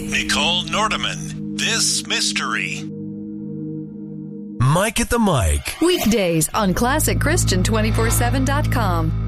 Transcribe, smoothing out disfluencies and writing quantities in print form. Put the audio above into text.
Nicole Nordeman, This Mystery. Mike at the Mic. Weekdays on ClassicChristian247.com.